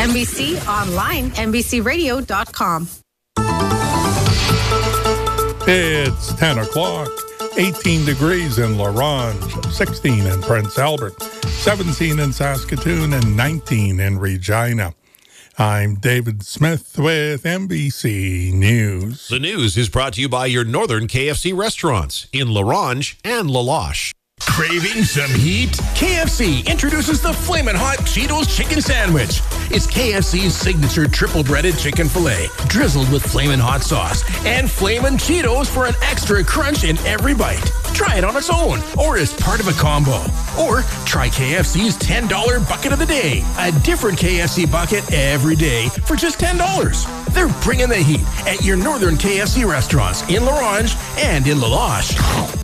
NBC online, NBCRadio.com. It's 10 o'clock. 18 degrees in La Ronge, 16 in Prince Albert, 17 in Saskatoon, and 19 in Regina. I'm David Smith with NBC News. The news is brought to you by your northern KFC restaurants in La Ronge and La Loche. Craving some heat? KFC introduces the Flamin' Hot Cheetos Chicken Sandwich. It's KFC's signature triple breaded chicken filet, drizzled with Flamin' Hot sauce and Flamin' Cheetos for an extra crunch in every bite. Try it on its own or as part of a combo. Or try KFC's $10 bucket of the day, a different KFC bucket every day for just $10. They're bringing the heat at your northern KFC restaurants in La Ronge and in La Loche.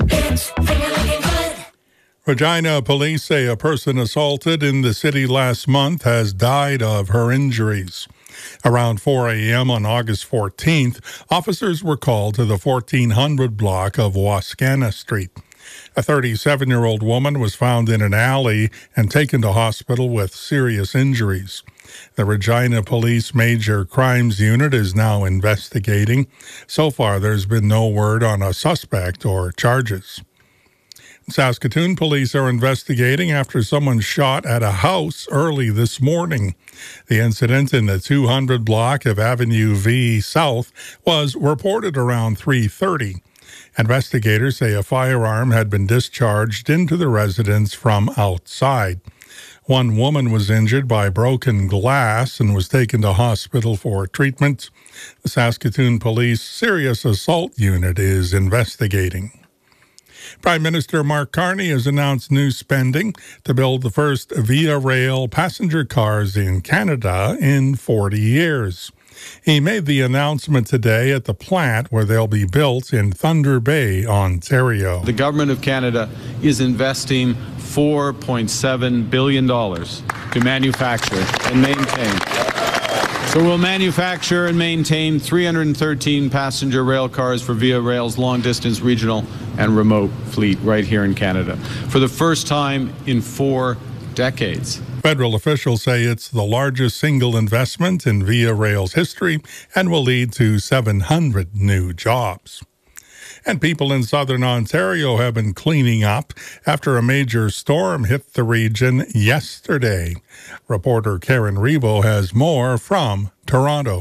Regina police say a person assaulted in the city last month has died of her injuries. Around 4 a.m. on August 14th, officers were called to the 1400 block of Wascana Street. A 37-year-old woman was found in an alley and taken to hospital with serious injuries. The Regina Police Major Crimes Unit is now investigating. So far, there's been no word on a suspect or charges. Saskatoon police are investigating after someone shot at a house early this morning. The incident in the 200 block of Avenue V South was reported around 3:30. Investigators say a firearm had been discharged into the residence from outside. One woman was injured by broken glass and was taken to hospital for treatment. The Saskatoon Police Serious Assault Unit is investigating. Prime Minister Mark Carney has announced new spending to build the first Via Rail passenger cars in Canada in 40 years. He made the announcement today at the plant where they'll be built in Thunder Bay, Ontario. The Government of Canada is investing $4.7 billion to manufacture and maintain. So we'll manufacture and maintain 313 passenger rail cars for Via Rail's long-distance, regional, and remote fleet right here in Canada for the first time in 4 decades. Federal officials say it's the largest single investment in Via Rail's history and will lead to 700 new jobs. And people in southern Ontario have been cleaning up after a major storm hit the region yesterday. Reporter Karen Revo has more from Toronto.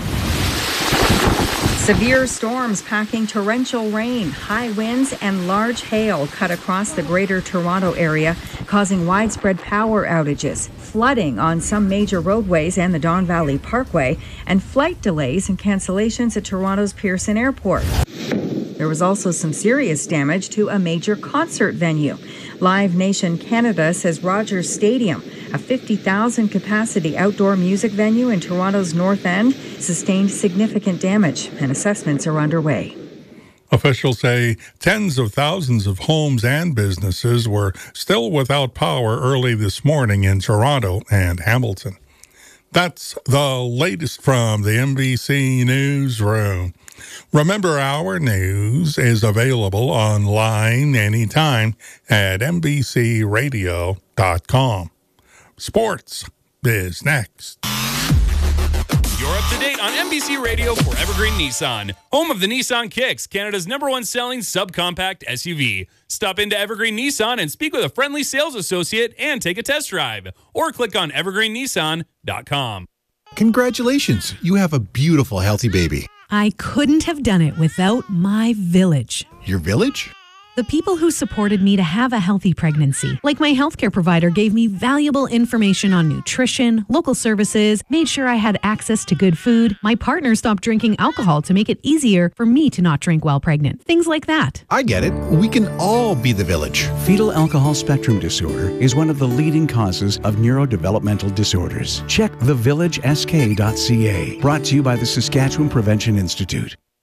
Severe storms packing torrential rain, high winds, and large hail cut across the Greater Toronto area, causing widespread power outages, flooding on some major roadways and the Don Valley Parkway, and flight delays and cancellations at Toronto's Pearson Airport. There was also some serious damage to a major concert venue. Live Nation Canada says Rogers Stadium, a 50,000 capacity outdoor music venue in Toronto's North End, sustained significant damage, and assessments are underway. Officials say tens of thousands of homes and businesses were still without power early this morning in Toronto and Hamilton. That's the latest from the NBC Newsroom. Remember, our news is available online anytime at NBCRadio.com. Sports is next. You're up to date on NBC Radio for Evergreen Nissan, home of the Nissan Kicks, Canada's #1 selling subcompact SUV. Stop into Evergreen Nissan and speak with a friendly sales associate and take a test drive, or click on evergreennissan.com. Congratulations, you have a beautiful, healthy baby. I couldn't have done it without my village. Your village? The people who supported me to have a healthy pregnancy. Like my healthcare provider gave me valuable information on nutrition, local services, made sure I had access to good food. My partner stopped drinking alcohol to make it easier for me to not drink while pregnant. Things like that. I get it. We can all be the village. Fetal alcohol spectrum disorder is one of the leading causes of neurodevelopmental disorders. Check thevillagesk.ca. Brought to you by the Saskatchewan Prevention Institute.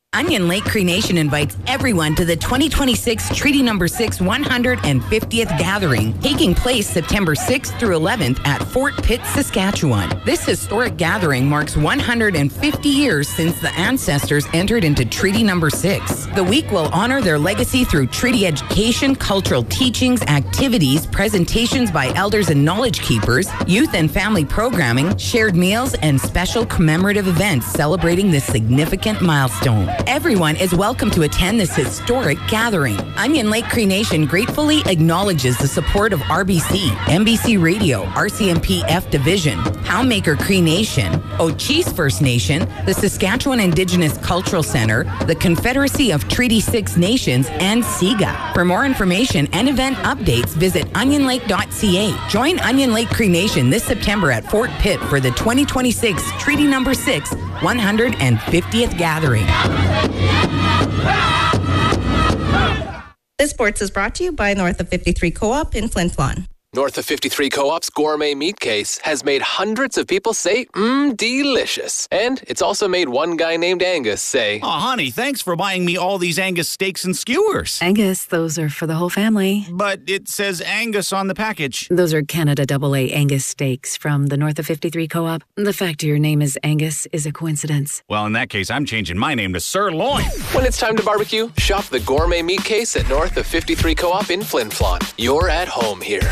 Onion Lake Cree Nation invites everyone to the 2026 Treaty No. 6 150th Gathering, taking place September 6th through 11th at Fort Pitt, Saskatchewan. This historic gathering marks 150 years since the ancestors entered into Treaty No. 6. The week will honor their legacy through treaty education, cultural teachings, activities, presentations by elders and knowledge keepers, youth and family programming, shared meals, and special commemorative events celebrating this significant milestone. Everyone is welcome to attend this historic gathering. Onion Lake Cree Nation gratefully acknowledges the support of RBC, MBC Radio, RCMP-F Division, Poundmaker Cree Nation, Ochese First Nation, the Saskatchewan Indigenous Cultural Center, the Confederacy of Treaty 6 Nations, and SIGA. For more information and event updates, visit onionlake.ca. Join Onion Lake Cree Nation this September at Fort Pitt for the 2026 Treaty No. 6 150th Gathering. This sports is brought to you by North of 53 Co-op in Flin Flon. North of 53 Co-op's gourmet meat case has made hundreds of people say, delicious. And it's also made one guy named Angus say, "Oh, honey, thanks for buying me all these Angus steaks and skewers." Angus, those are for the whole family. But it says Angus on the package. Those are Canada AA Angus steaks from the North of 53 Co-op. The fact your name is Angus is a coincidence. Well, in that case, I'm changing my name to Sirloin. When it's time to barbecue, shop the gourmet meat case at North of 53 Co-op in Flin Flon. You're at home here.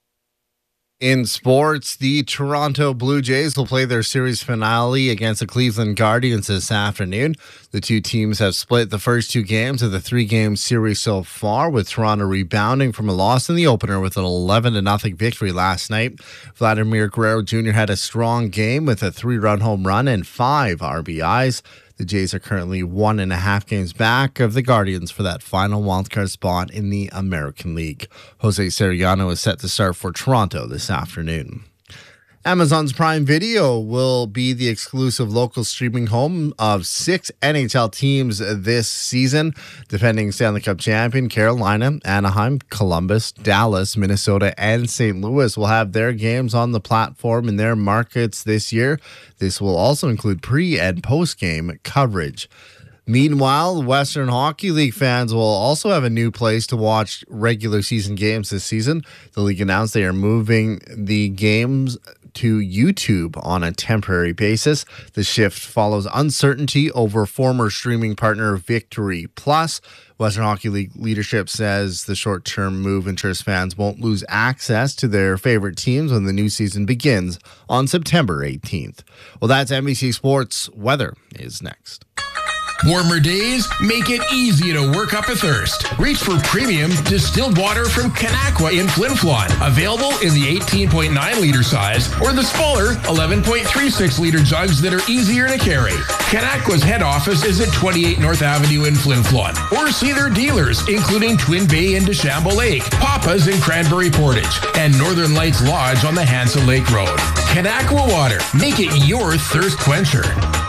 In sports, the Toronto Blue Jays will play their series finale against the Cleveland Guardians this afternoon. The two teams have split the first two games of the three-game series so far, with Toronto rebounding from a loss in the opener with an 11-0 victory last night. Vladimir Guerrero Jr. had a strong game with a 3-run home run and 5 RBIs. The Jays are currently 1.5 games back of the Guardians for that final wildcard spot in the American League. Jose Soriano is set to start for Toronto this afternoon. Amazon's Prime Video will be the exclusive local streaming home of 6 NHL teams this season. Defending Stanley Cup champion Carolina, Anaheim, Columbus, Dallas, Minnesota, and St. Louis will have their games on the platform in their markets this year. This will also include pre- and post-game coverage. Meanwhile, Western Hockey League fans will also have a new place to watch regular season games this season. The league announced they are moving the games to YouTube on a temporary basis. The shift follows uncertainty over former streaming partner Victory Plus. Western Hockey League leadership says the short-term move ensures fans won't lose access to their favorite teams when the new season begins on September 18th. Well, that's NBC Sports. Weather is next. Warmer days make it easy to work up a thirst. Reach for premium distilled water from Kanakwa in Flin Flon. Available in the 18.9-liter size or the smaller 11.36-liter jugs that are easier to carry. Kanakwa's head office is at 28 North Avenue in Flin Flon. Or see their dealers, including Twin Bay in DeChambeau Lake, Papa's in Cranberry Portage, and Northern Lights Lodge on the Hansa Lake Road. Kanakwa Water. Make it your thirst quencher.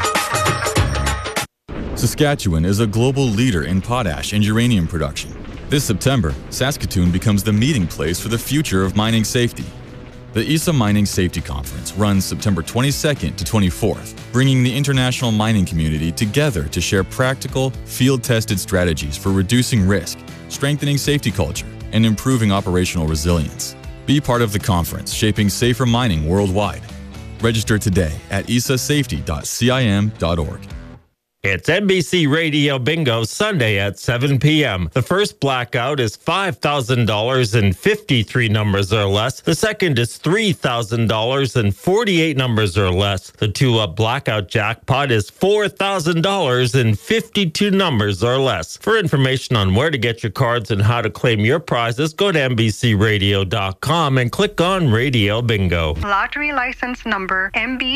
Saskatchewan is a global leader in potash and uranium production. This September, Saskatoon becomes the meeting place for the future of mining safety. The ESA Mining Safety Conference runs September 22nd to 24th, bringing the international mining community together to share practical, field-tested strategies for reducing risk, strengthening safety culture, and improving operational resilience. Be part of the conference shaping safer mining worldwide. Register today at isasafety.cim.org. It's NBC Radio Bingo Sunday at 7 p.m. The first blackout is $5,000 and 53 numbers or less. The second is $3,000 and 48 numbers or less. The two-up blackout jackpot is $4,000 and 52 numbers or less. For information on where to get your cards and how to claim your prizes, go to NBCRadio.com and click on Radio Bingo. Lottery license number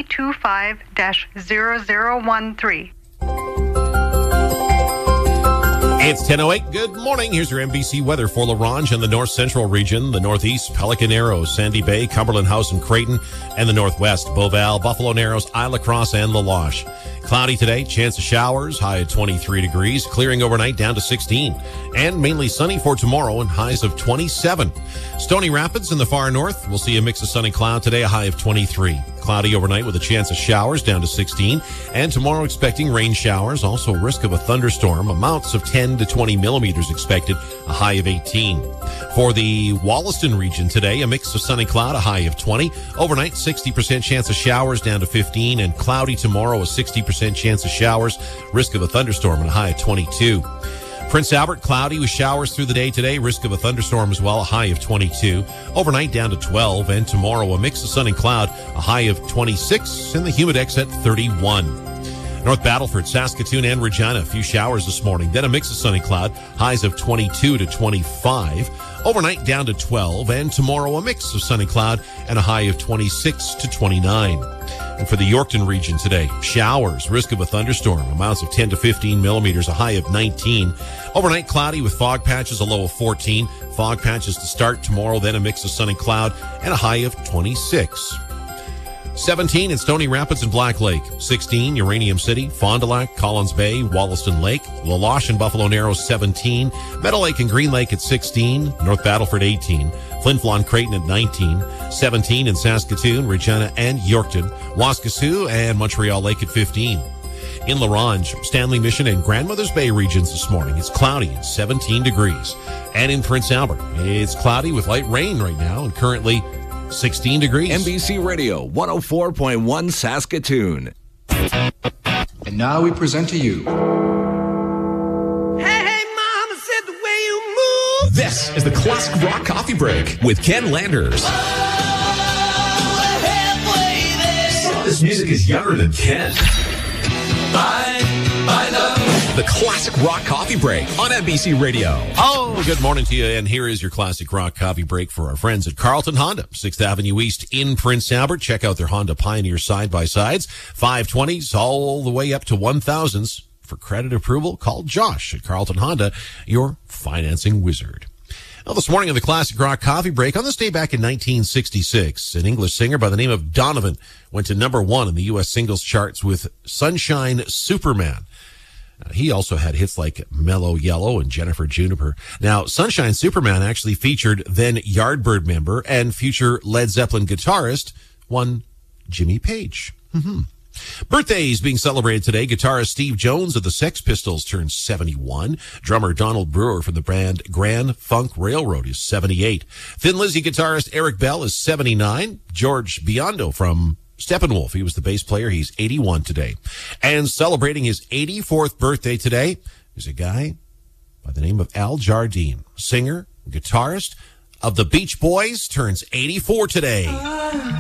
MB25-0013. It's 10:08. Good morning. Here's your NBC weather for La Ronge and the north central region, the northeast, Pelican Arrows, Sandy Bay, Cumberland House and Creighton, and the northwest, Beauval, Buffalo Narrows, Isla Crosse, and La Loche. Cloudy today, chance of showers, high at 23 degrees, clearing overnight down to 16. And mainly sunny for tomorrow and highs of 27. Stony Rapids in the far north, we'll see a mix of sun and cloud today, a high of 23. Cloudy overnight with a chance of showers down to 16. And tomorrow expecting rain showers, also risk of a thunderstorm, amounts of 10 to 20 millimeters expected, a high of 18. For the Wollaston region today, a mix of sun and cloud, a high of 20. Overnight, 60% chance of showers down to 15. And cloudy tomorrow, a 60% chance of showers, risk of a thunderstorm, and a high of 22. Prince Albert, cloudy with showers through the day today, risk of a thunderstorm as well, a high of 22. Overnight down to 12, and tomorrow a mix of sun and cloud, a high of 26, and the humidex at 31. North Battleford, Saskatoon, and Regina, a few showers this morning, then a mix of sun and cloud, highs of 22 to 25. Overnight down to 12, and tomorrow a mix of sun and cloud and a high of 26 to 29. And for the Yorkton region today, showers, risk of a thunderstorm, amounts of 10 to 15 millimeters, a high of 19. Overnight cloudy with fog patches, a low of 14. Fog patches to start tomorrow, then a mix of sun and cloud and a high of 26. 17 in Stony Rapids and Black Lake. 16, Uranium City, Fond du Lac, Collins Bay, Wollaston Lake. La Loche and Buffalo Narrows, 17. Meadow Lake and Green Lake at 16. North Battleford, 18. Flin Flon Creighton at 19. 17 in Saskatoon, Regina, and Yorkton. Waskesiu and Montreal Lake at 15. In La Ronge, Stanley Mission, and Grandmother's Bay regions this morning, it's cloudy and 17 degrees. And in Prince Albert, it's cloudy with light rain right now and currently 16 degrees. NBC Radio 104.1 Saskatoon. And now we present to you. Hey, mama said the way you move. This is the Classic Rock Coffee Break with Ken Landers. This music is younger than Ken. I know. The Classic Rock Coffee Break on NBC Radio. Oh, good morning to you. And here is your Classic Rock Coffee Break for our friends at Carlton Honda, 6th Avenue East in Prince Albert. Check out their Honda Pioneer side-by-sides, 520s all the way up to 1000s. For credit approval, call Josh at Carlton Honda, your financing wizard. Well, this morning on the Classic Rock Coffee Break, on this day back in 1966, an English singer by the name of Donovan went to number 1 in the U.S. singles charts with Sunshine Superman. He also had hits like Mellow Yellow and Jennifer Juniper. Now, Sunshine Superman actually featured then Yardbird member and future Led Zeppelin guitarist, one Jimmy Page. Birthdays being celebrated today. Guitarist Steve Jones of the Sex Pistols turns 71. Drummer Donald Brewer from the band Grand Funk Railroad is 78. Thin Lizzy guitarist Eric Bell is 79. George Biondo from Steppenwolf, he was the bass player. He's 81 today. And celebrating his 84th birthday today is a guy by the name of Al Jardine, singer, guitarist of the Beach Boys, turns 84 today.